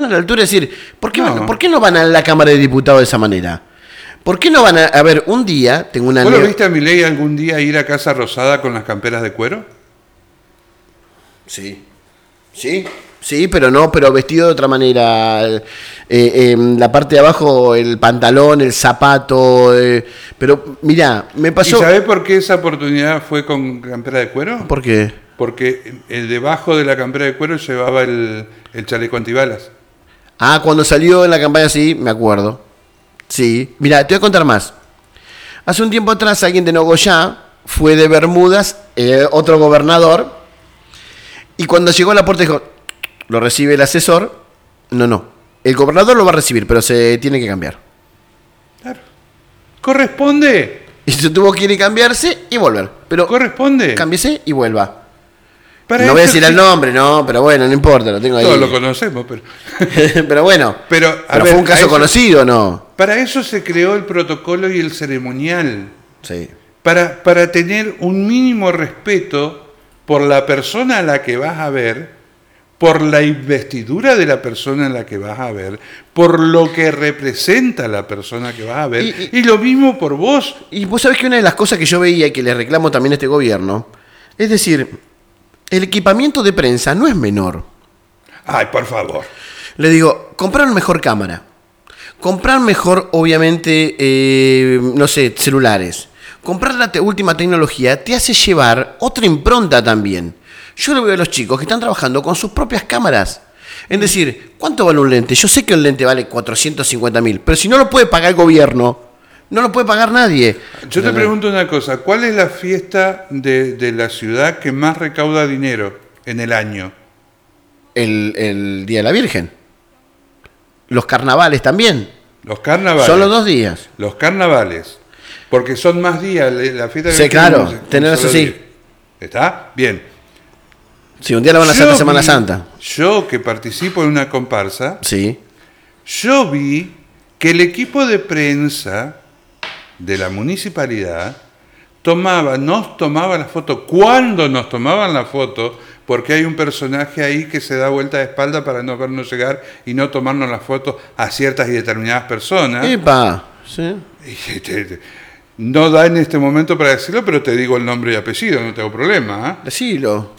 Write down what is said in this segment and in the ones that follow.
a la altura de decir, ¿por qué, No. ¿por qué no van a la Cámara de Diputados de esa manera? ¿Por qué no van a ver, un día, tengo una... ¿Vos lo viste a Milei algún día ir a Casa Rosada con las camperas de cuero? Sí. Sí, pero vestido de otra manera. La parte de abajo, el pantalón, el zapato. Pero mira, me pasó... ¿Y sabés por qué esa oportunidad fue con campera de cuero? ¿Por qué? Porque el debajo de la campera de cuero llevaba el chaleco antibalas. Ah, cuando salió en la campaña, sí, me acuerdo. Sí. Mira, te voy a contar más. Hace un tiempo atrás alguien de Nogoyá fue de Bermudas, otro gobernador, y cuando llegó a la puerta dijo, lo recibe el asesor. No. El gobernador lo va a recibir, pero se tiene que cambiar. Claro. ¿Corresponde? Y se tuvo que ir y cambiarse y volver. Pero ¿Corresponde? cámbiese y vuelva. Para No voy a eso decir el nombre, no, pero bueno, no importa, lo tengo ahí. Todos lo conocemos, pero... Pero bueno, Pero, a ver, fue un caso eso- conocido, ¿no? Para eso se creó el protocolo y el ceremonial. Sí. Para tener un mínimo respeto por la persona a la que vas a ver, por la investidura de la persona a la que vas a ver, por lo que representa la persona que vas a ver, y lo mismo por vos. Y vos sabés que una de las cosas que yo veía y que le reclamo también a este gobierno, es decir, el equipamiento de prensa no es menor. Ay, por favor. Le digo, comprar mejor cámara, comprar mejor, obviamente, no sé, celulares, comprar la última tecnología te hace llevar otra impronta también. Yo lo veo a los chicos que están trabajando con sus propias cámaras. Es decir, ¿cuánto vale un lente? Yo sé que un lente vale 450.000, pero si no lo puede pagar el gobierno, no lo puede pagar nadie. Yo te pregunto una cosa, ¿cuál es la fiesta de la ciudad que más recauda dinero en el año? El Día de la Virgen. Los carnavales también. Los carnavales. Son los 2 días. Los carnavales. Porque son más días, la fiesta de Sí, la claro, Virgen es un tener eso solo sí. día. ¿Está? Bien. Sí, un día la van a hacer la Semana Santa. Yo que participo en una comparsa, Sí. yo vi que el equipo de prensa de la municipalidad nos tomaba la foto. ¿Cuándo nos tomaban la foto? Porque hay un personaje ahí que se da vuelta de espalda para no vernos llegar y no tomarnos la foto a ciertas y determinadas personas. Epa. Sí. No da en este momento para decirlo, pero te digo el nombre y apellido, no tengo problema. Decilo.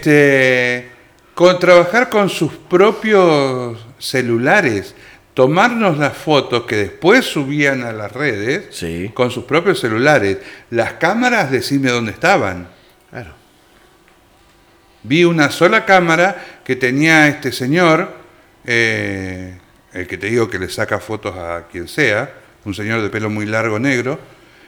Trabajar con sus propios celulares, tomarnos las fotos que después subían a las redes, Sí. con sus propios celulares. Las cámaras, decime dónde estaban. Claro. Vi una sola cámara que tenía este señor, el que te digo que le saca fotos a quien sea, un señor de pelo muy largo negro.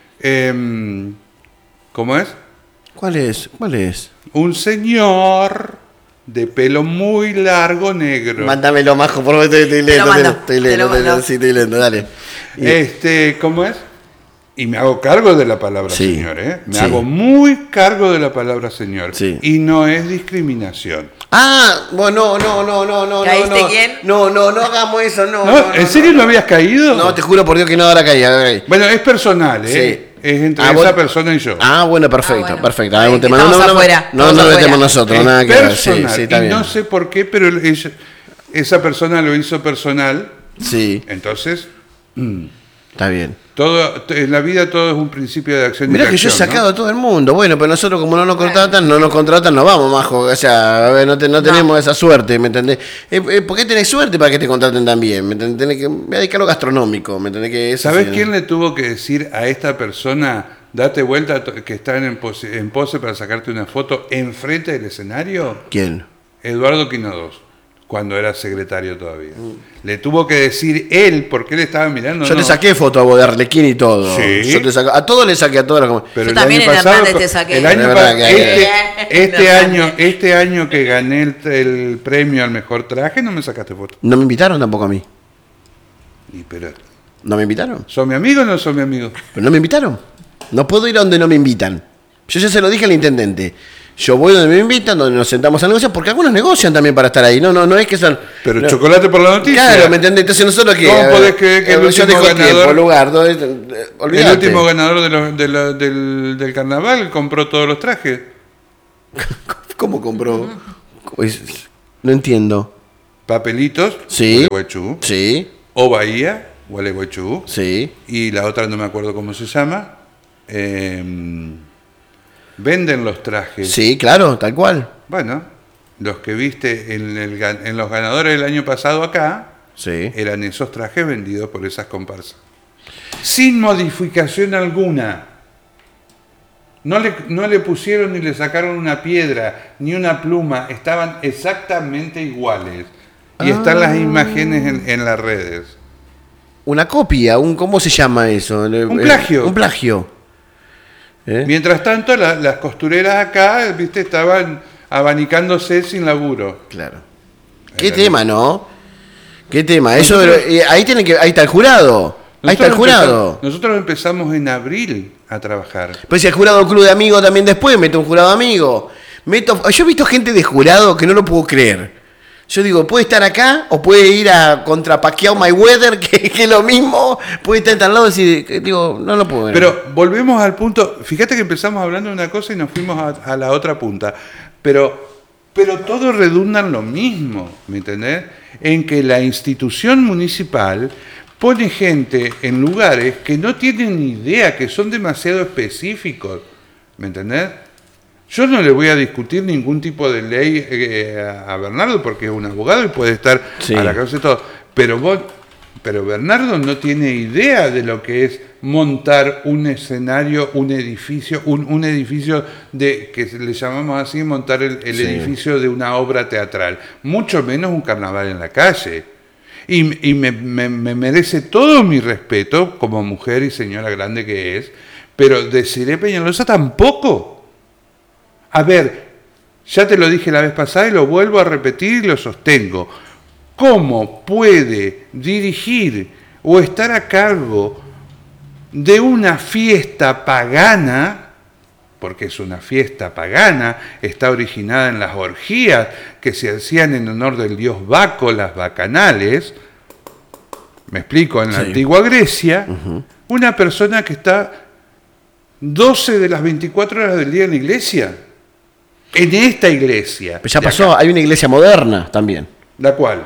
¿Cómo es? ¿Cuál es? ¿Cuál es? Un señor de pelo muy largo negro. Mándamelo, majo, por favor, estoy lento. mando, Estoy te lo lento, mando. sí, estoy lento, dale. ¿Cómo es? Y me hago cargo de la palabra Sí, señor, ¿eh? Me sí. hago muy cargo de la palabra señor. Sí. Y no es discriminación. Ah, bueno, no. ¿Caíste quién? No hagamos eso, no. ¿No? ¿En serio no habías caído? No, te juro por Dios que no, ahora caí. Bueno, es personal, ¿eh? Sí. Es entre Ah, esa bueno. persona y yo. Ah, bueno, perfecto, Ah, bueno. perfecto. Ahí, Algún tema. estamos afuera, No estamos nos afuera. metemos nosotros, Es nada que ver. Sí, personal. sí, está y bien. no sé por qué, pero esa persona lo hizo personal. Sí, Entonces, está bien. en la vida todo es un principio de acción y Mirá que yo he reacción, sacado a todo el mundo. Bueno, pero nosotros como no nos contratan, no vamos, majo. O sea, a ver, no tenemos esa suerte, ¿me entendés? ¿Por qué tenés suerte para que te contraten también? ¿Me entendés? Tenés que me dedicar a lo gastronómico, ¿me entendés? Que eso ¿Sabés sí, quién le tuvo que decir a esta persona, date vuelta que están en pose para sacarte una foto enfrente del escenario? ¿Quién? Eduardo Quinodos, cuando era secretario todavía. Le tuvo que decir él, porque él estaba mirando. Yo no. le saqué foto a vos de Arlequín y todo. Sí. Yo te saco, a todos le saqué, a todos los... Pero Yo el también año en pasado, Hernández te saqué. el año De verdad que este año que gané el premio al mejor traje, no me sacaste foto. No me invitaron tampoco a mí. Pero, ¿No me invitaron? ¿son mi amigo o no son mi amigo? Pero no me invitaron. No puedo ir a donde no me invitan. Yo ya se lo dije al intendente. Yo voy donde me invitan, donde nos sentamos a negociar, porque algunos negocian también para estar ahí. No es que son... Pero no. chocolate por la noticia. Claro, ¿me entendés? Entonces nosotros que... ¿Cómo podés creer que el yo último dejo ganador- tiempo, lugar, El olvídate. último ganador del carnaval compró todos los trajes. ¿Cómo compró? No entiendo. Papelitos, Sí. Gualeguaychú. Sí, O Bahía, Gualeguaychú. sí. Y la otra no me acuerdo cómo se llama. Venden los trajes. Sí, claro, tal cual. Bueno, los que viste en los ganadores del año pasado acá, Sí. eran esos trajes vendidos por esas comparsas. Sin modificación alguna. No le pusieron ni le sacaron una piedra, ni una pluma. Estaban exactamente iguales. Y están las imágenes en las redes. Una copia, ¿cómo se llama eso? Un plagio. Un plagio. Mientras tanto, las costureras acá, viste, estaban abanicándose sin laburo. Claro. Qué tema, ¿no? Qué tema. Eso, ahí está el jurado. Ahí está el jurado. Nosotros empezamos en abril a trabajar. Pues si el jurado club de amigos también después, meto un jurado amigo. Yo he visto gente de jurado que no lo puedo creer. Yo digo, puede estar acá o puede ir a contra Pacquiao Mayweather, que es lo mismo. Puede estar al lado y decir, digo, no lo puedo ver. Pero volvemos al punto. Fíjate que empezamos hablando de una cosa y nos fuimos a la otra punta. Pero todo redunda en lo mismo, ¿me entendés? En que la institución municipal pone gente en lugares que no tienen ni idea, que son demasiado específicos, ¿me entendés? Yo no le voy a discutir ningún tipo de ley a Bernardo porque es un abogado y puede estar a la causa de todo. Pero Bernardo no tiene idea de lo que es montar un escenario, un edificio, un edificio que le llamamos así, montar el edificio de una obra teatral, mucho menos un carnaval en la calle. Y me merece todo mi respeto como mujer y señora grande que es, pero Desirée Peñalosa tampoco. A ver, ya te lo dije la vez pasada y lo vuelvo a repetir y lo sostengo. ¿Cómo puede dirigir o estar a cargo de una fiesta pagana? Porque es una fiesta pagana, está originada en las orgías que se hacían en honor del dios Baco, las bacanales. Me explico, en la antigua Grecia, una persona que está 12 de las 24 horas del día en la iglesia. En esta iglesia. Pero ya pasó, hay una iglesia moderna también. ¿La cual?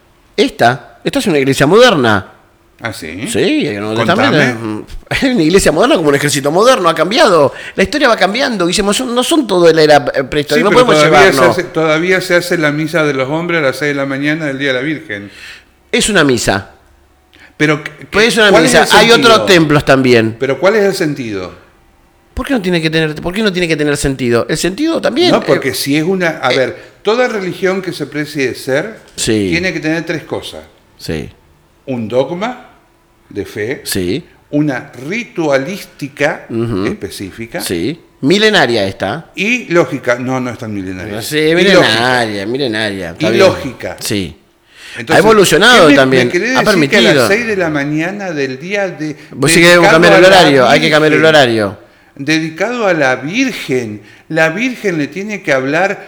Esta es una iglesia moderna. ¿Ah, sí? Sí, Contame. Hay una iglesia moderna como un ejército moderno, ha cambiado. La historia va cambiando, Guillermo, no son todo de la era prehistórica, Sí, no pero podemos llevarnos. todavía se hace la misa de los hombres a las 6 de la mañana del Día de la Virgen. Es una misa. Pero Pues es una ¿cuál misa. es el Hay sentido? otros templos también. Pero ¿cuál es el sentido? ¿Por qué no tiene que tener sentido? El sentido también. No, porque si es una... A ver, toda religión que se precie de ser tiene que tener tres cosas. Sí. Un dogma de fe. Sí. Una ritualística específica. Sí. Milenaria esta. Y lógica. No es tan milenaria. Sí, milenaria. Está Y bien. lógica. Sí. Entonces, ha evolucionado ¿qué también. Me querés ha decir permitido. que a las 6 de la mañana del día de... Vos sí que cambiar el horario. Hay que cambiar el horario. Dedicado a la Virgen. La Virgen le tiene que hablar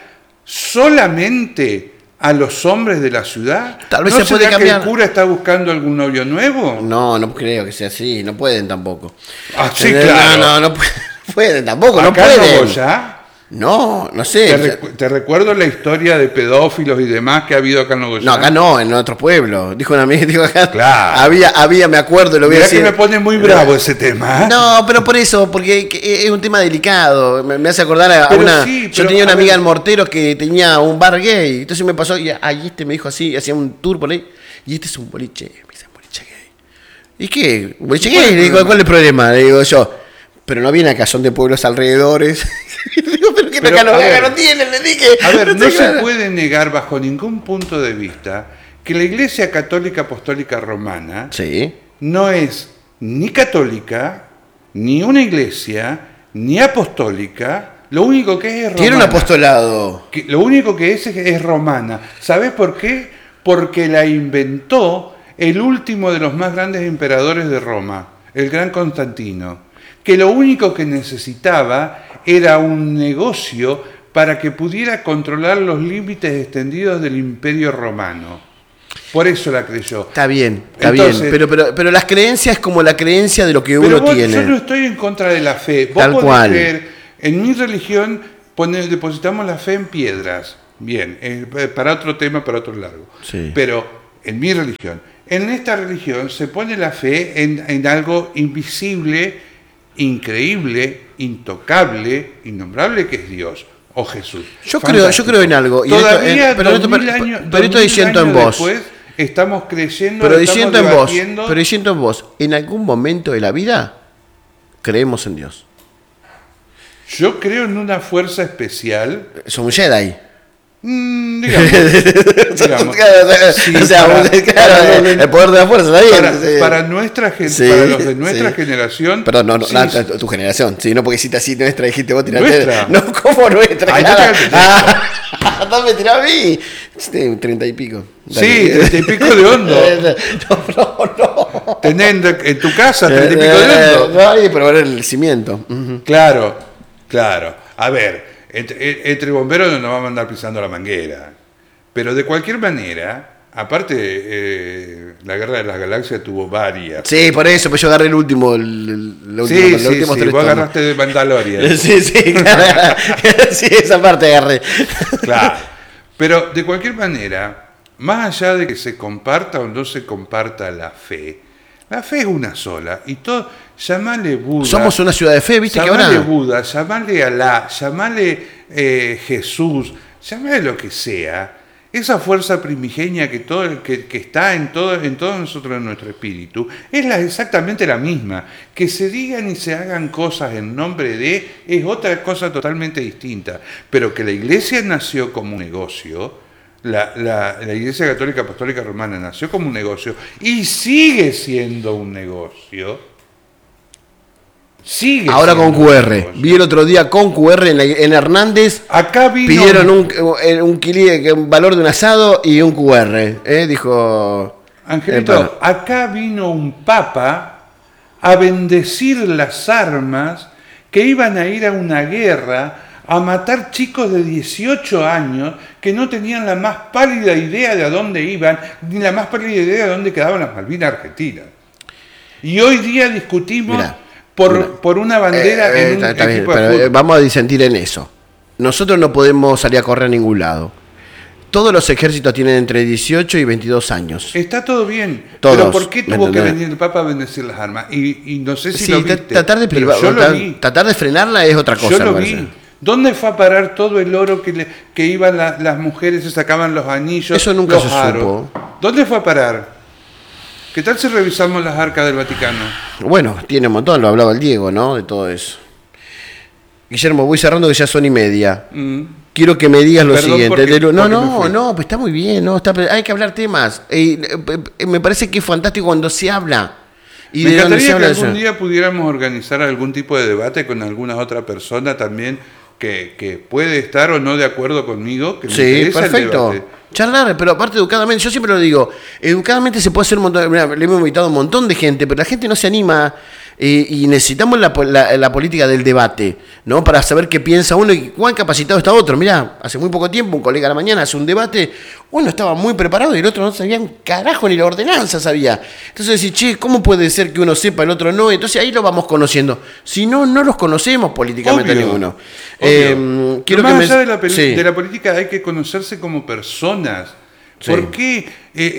solamente a los hombres de la ciudad. Tal vez ¿No se puede será cambiar. que el cura está buscando algún novio nuevo? No creo que sea así. No pueden tampoco. Ah, sí, claro. No pueden tampoco. No Acá pueden. no, ¿ya? No sé. Te recuerdo la historia de pedófilos y demás que ha habido acá en Nogoyá. No, acá no, en otro pueblo. Dijo una amiga, dijo acá. Claro. Había, me acuerdo, lo voy a Mirá decir. que me pone muy bravo ese tema. ¿Eh? No, pero por eso, porque es un tema delicado. Me hace acordar a Pero una. sí, yo pero, tenía una a amiga ver. en Mortero que tenía un bar gay. Entonces me pasó, y este me dijo así, hacía un tour por ahí. Y este es un boliche. Me dice, boliche gay. ¿Y qué? ¿Un boliche gay? Le digo, ¿cuál es el problema? Le digo yo. Pero no viene acá, son de pueblos alrededores. Digo, pero que acá no tienen, le dije. A ver, no se puede negar bajo ningún punto de vista que la Iglesia Católica Apostólica Romana no es ni católica, ni una iglesia, ni apostólica. Lo único que es romana. Tiene un apostolado. Lo único que es romana. ¿Sabes por qué? Porque la inventó el último de los más grandes emperadores de Roma, el gran Constantino, que lo único que necesitaba era un negocio para que pudiera controlar los límites extendidos del Imperio Romano. Por eso la creyó. Está bien, Entonces, pero las creencias es como la creencia de lo que pero uno tiene. Yo no estoy en contra de la fe. Vos Tal podés cual. creer, en mi religión depositamos la fe en piedras. Bien, para otro tema, para otro largo. Sí. Pero en mi religión, en esta religión se pone la fe en algo invisible, increíble, intocable, innombrable, que es Dios o Jesús. Yo creo en algo. Y Todavía, pero esto diciendo en vos. Después, estamos creyendo, Pero estamos diciendo en vos. debatiendo. Pero diciendo en vos. En algún momento de la vida creemos en Dios. Yo creo en una fuerza especial. Somos Jedi. Digamos. Sí, o sea, el poder de la fuerza, ¿está bien? Para nuestra gente, para los de nuestra generación. Perdón, no, sí, tu generación. Sí, no porque hiciste así nuestra, dijiste vos tiraste. ¿Nuestra? No, ¿cómo nuestra? Ay, No me tiró a mí. 30 y pico. Dale. Sí, 30 y pico de hondo. No. Teniendo en tu casa 30 y pico de hondo. No, pero era el cimiento. Claro. A ver. Entre bomberos no nos vamos a andar pisando la manguera. Pero de cualquier manera, aparte, la Guerra de las Galaxias tuvo varias. Sí, por eso, pues yo agarré el último. Sí, vos agarraste de Mandalorian. Sí, claro. Sí, esa parte agarré. Claro. Pero de cualquier manera, más allá de que se comparta o no se comparta la fe es una sola. Y todo, llamale Buda. Somos una ciudad de fe, ¿viste? Llamale Buda, llamale Alá, llamale Jesús, llamale lo que sea. Esa fuerza primigenia que está en todos nosotros, en nuestro espíritu, es exactamente la misma. Que se digan y se hagan cosas en nombre de es otra cosa totalmente distinta. Pero que la Iglesia nació como un negocio. La Iglesia Católica Apostólica Romana nació como un negocio y sigue siendo un negocio. Ahora con QR. Vi el otro día con QR en Hernández. Acá vino, pidieron un valor de un asado y un QR. Dijo Angelito, acá vino un papa a bendecir las armas que iban a ir a una guerra a matar chicos de 18 años que no tenían la más pálida idea de a dónde iban, ni la más pálida idea de dónde quedaban las Malvinas Argentinas. Y hoy día discutimos por una bandera en un está bien, equipo de pero fútbol. vamos a disentir en eso. Nosotros no podemos salir a correr a ningún lado. Todos los ejércitos tienen entre 18 y 22 años. Está todo bien. Todos, pero ¿por qué tuvo que ¿entendés? venir el Papa a bendecir las armas? Y no sé si Sí, lo viste. tratar de tratar de frenarla es otra cosa. Yo lo vi. ¿Dónde fue a parar todo el oro que iban las mujeres, se sacaban los anillos? Eso nunca los se aros? supo. ¿Dónde fue a parar? ¿Qué tal si revisamos las arcas del Vaticano? Bueno, tiene un montón, lo hablaba el Diego, ¿no? De todo eso. Guillermo, voy cerrando que ya son y media. Quiero que me digas lo siguiente. No, pues está muy bien, no, hay que hablar temas. Me parece que es fantástico cuando se habla. Y me encantaría que algún día pudiéramos organizar algún tipo de debate con alguna otra persona también que puede estar o no de acuerdo conmigo. Que me interesa perfecto. Charlar, pero aparte educadamente, yo siempre lo digo, educadamente se puede hacer un montón. Mirá, le hemos invitado a un montón de gente, pero la gente no se anima. Y necesitamos la política del debate, ¿no? Para saber qué piensa uno y cuán capacitado está otro. Mirá, hace muy poco tiempo un colega a la mañana hace un debate, uno estaba muy preparado y el otro no sabía un carajo, ni la ordenanza sabía. Entonces decís, che, ¿cómo puede ser que uno sepa, el otro no? Entonces ahí lo vamos conociendo. Si no, no los conocemos políticamente ninguno. Quiero más allá de la política hay que conocerse como personas. Sí. ¿Por qué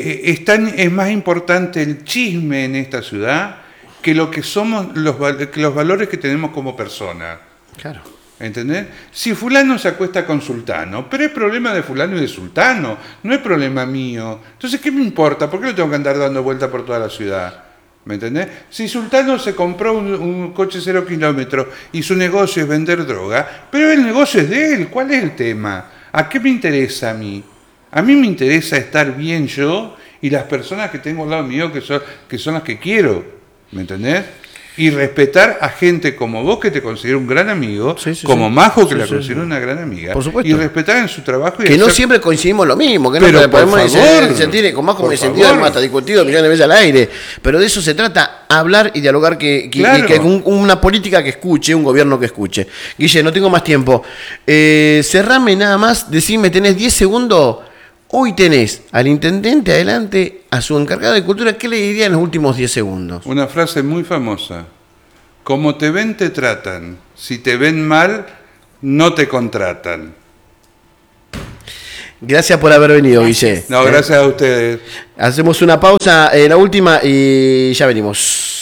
es más importante el chisme en esta ciudad que lo que somos los valores que tenemos como personas? Claro. ¿Entendés? Si fulano se acuesta con sultano, pero es problema de fulano y de sultano, no es problema mío. Entonces, ¿qué me importa? ¿Por qué lo tengo que andar dando vuelta por toda la ciudad? ¿Me entendés? Si sultano se compró un coche 0 kilómetros y su negocio es vender droga, pero el negocio es de él, ¿cuál es el tema? ¿A qué me interesa a mí? A mí me interesa estar bien yo y las personas que tengo al lado mío que son las que quiero. ¿Me entendés? Y respetar a gente como vos, que te considero un gran amigo, como Majo, que la considero una gran amiga. Por supuesto. Y respetar en su trabajo. Que no siempre coincidimos lo mismo, que pero no podemos sentir, con Majo me he sentido hasta discutido millones de veces al aire. Pero de eso se trata, hablar y dialogar, que una política que escuche, un gobierno que escuche. Guille, no tengo más tiempo. Cerrame nada más, decime, tenés 10 segundos. Hoy tenés al intendente adelante, a su encargado de cultura, ¿qué le diría en los últimos 10 segundos? Una frase muy famosa. Como te ven, te tratan. Si te ven mal, no te contratan. Gracias por haber venido, Guille. No, gracias a ustedes. Hacemos una pausa, la última, y ya venimos.